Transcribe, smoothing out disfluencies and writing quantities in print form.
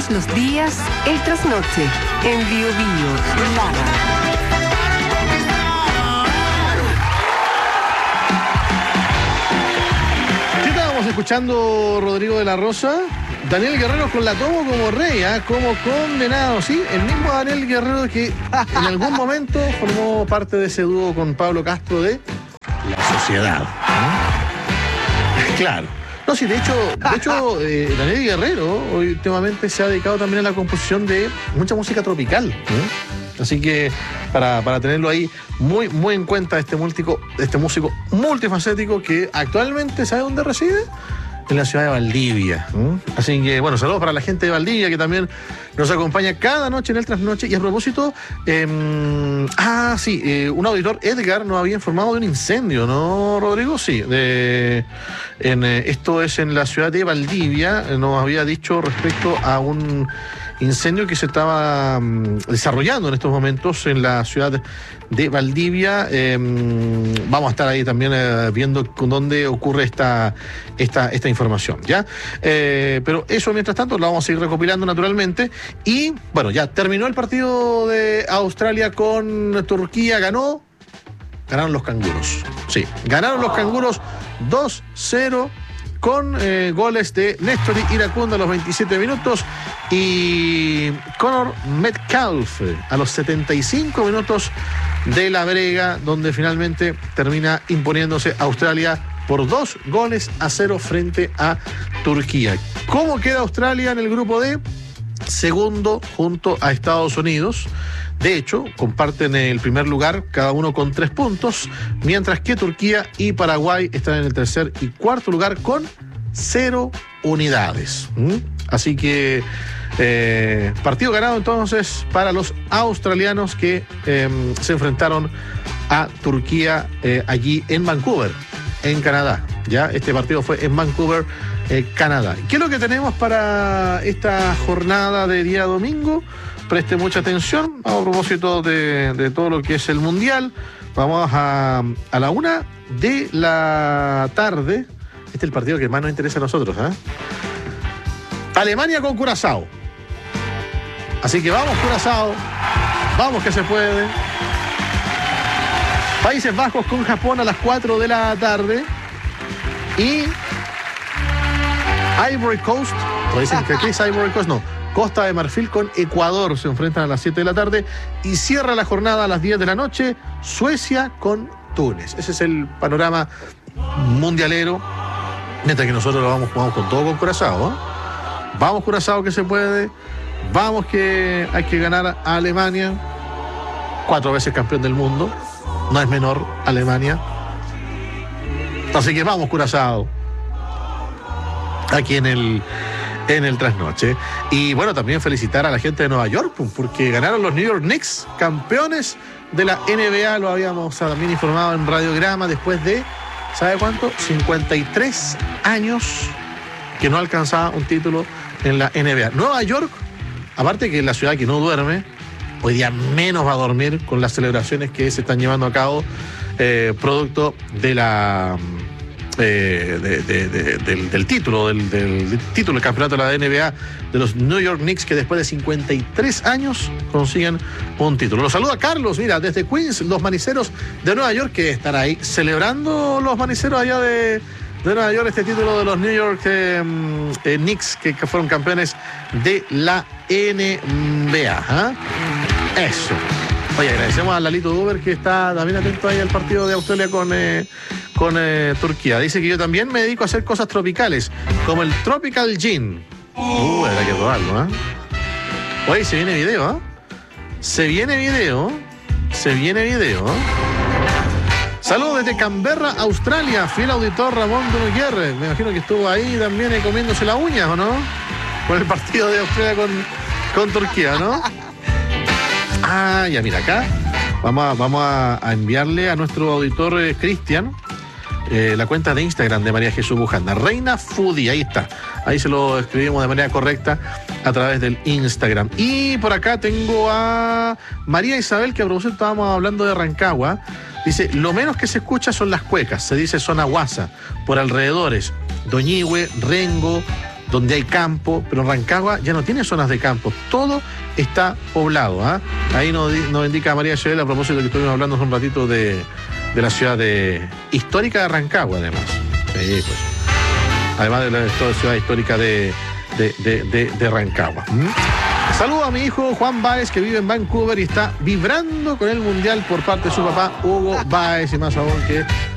Todos los días, el trasnoche, en Bio Bio, Lara. ¿Qué estábamos escuchando, Rodrigo de la Rosa? Daniel Guerrero con la Tomo como rey, como condenado, ¿sí? El mismo Daniel Guerrero que en algún momento formó parte de ese dúo con Pablo Castro de La Sociedad. Claro. No, sí, de hecho, Daniel Guerrero últimamente se ha dedicado también a la composición de mucha música tropical. Así que para tenerlo ahí muy, muy en cuenta, este músico multifacético que actualmente, ¿sabe dónde reside? En la ciudad de Valdivia. Así que, bueno, saludos para la gente de Valdivia que también nos acompaña cada noche en el trasnoche. Y a propósito, un auditor, Edgar, nos había informado de un incendio, ¿no, Rodrigo? Sí, esto es en la ciudad de Valdivia. Nos había dicho respecto a un incendio que se estaba desarrollando en estos momentos en la ciudad de Valdivia. Vamos a estar ahí también viendo con dónde ocurre esta información, ¿ya? Pero eso, mientras tanto, lo vamos a seguir recopilando naturalmente. Y, bueno, ya terminó el partido de Australia con Turquía. Ganaron los canguros. Sí, ganaron los canguros 2-0. Con goles de Néstor Iracundo a los 27 minutos y Connor Metcalf a los 75 minutos de la brega, donde finalmente termina imponiéndose Australia por 2-0 frente a Turquía. ¿Cómo queda Australia en el grupo D? Segundo junto a Estados Unidos. De hecho, comparten el primer lugar, cada uno con 3 puntos, mientras que Turquía y Paraguay están en el tercer y cuarto lugar con 0 unidades. Así que partido ganado entonces para los australianos que se enfrentaron a Turquía allí en Vancouver, en Canadá. Ya este partido fue en Vancouver, Canadá. ¿Qué es lo que tenemos para esta jornada de día domingo? Preste mucha atención a propósito de todo lo que es el Mundial. Vamos a la 1 de la tarde. Este es el partido que más nos interesa a nosotros, Alemania con Curazao. Así que vamos, Curazao. Vamos que se puede. Países Bajos con Japón a las 4 de la tarde. Y Ivory Coast. ¿O dicen que aquí es Ivory Coast? No. Costa de Marfil con Ecuador se enfrentan a las 7 de la tarde y cierra la jornada a las 10 de la noche Suecia con Túnez. Ese es el panorama mundialero, mientras que nosotros vamos con todo con Curazao. Vamos, Curazao, que se puede. Vamos, que hay que ganar a Alemania, 4 veces campeón del mundo, no es menor Alemania. Así que vamos, Curazao, aquí en el trasnoche. Y bueno, también felicitar a la gente de Nueva York, porque ganaron los New York Knicks, campeones de la NBA. Lo habíamos también informado en Radiograma, después de, ¿sabe cuánto? 53 años que no alcanzaba un título en la NBA. Nueva York, aparte que es la ciudad que no duerme, hoy día menos va a dormir con las celebraciones que se están llevando a cabo, producto de la del título del campeonato de la NBA de los New York Knicks, que después de 53 años consiguen un título. Los saluda Carlos, mira, desde Queens, los maniceros de Nueva York, que están ahí celebrando los maniceros allá de Nueva York este título de los New York Knicks, que fueron campeones de la NBA. Eso. Oye, agradecemos a Lalito Duber, que está también atento ahí al partido de Australia con Turquía. Dice que yo también me dedico a hacer cosas tropicales, como el Tropical Gin. Habrá que probarlo, Oye, se viene video, Se viene video. Saludos desde Canberra, Australia. Fiel auditor Ramón Dunuguer. Me imagino que estuvo ahí también comiéndose las uñas, ¿o no? Por el partido de Australia con Turquía, ¿no? Ya mira, acá vamos a enviarle a nuestro auditor Cristian la cuenta de Instagram de María Jesús Bujanda, Reina Foodie, ahí está. Ahí se lo escribimos de manera correcta a través del Instagram. Y por acá tengo a María Isabel, que a propósito estábamos hablando de Rancagua. Dice, lo menos que se escucha son las cuecas, se dice zona Guasa, por alrededores, Doñihue, Rengo, donde hay campo, pero Rancagua ya no tiene zonas de campo, todo está poblado. Ahí nos indica María Chevela a propósito de que estuvimos hablando hace un ratito de la ciudad histórica de Rancagua, además. Sí, pues. Además de la ciudad histórica de Rancagua. Saludo a mi hijo Juan Báez, que vive en Vancouver y está vibrando con el Mundial por parte de su papá Hugo Báez, y más aún que